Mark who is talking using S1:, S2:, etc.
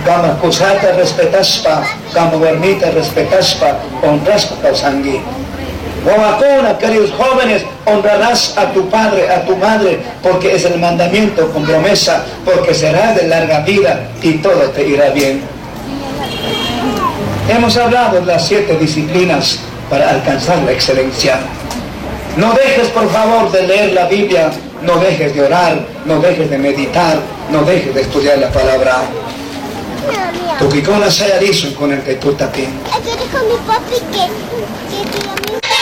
S1: Gama kusata respetaspa, gama guarnita respetaspa, honraspa causangui. Guamacona, queridos jóvenes, honrarás a tu padre, a tu madre, porque es el mandamiento con promesa, porque serás de larga vida y todo te irá bien. Hemos hablado de las 7 disciplinas para alcanzar la excelencia. No dejes, por favor, de leer la Biblia, no dejes de orar, no dejes de meditar, no dejes de estudiar la palabra. Tu kikona saya risun con el que tú tapín.
S2: Ayer dijo mi papi que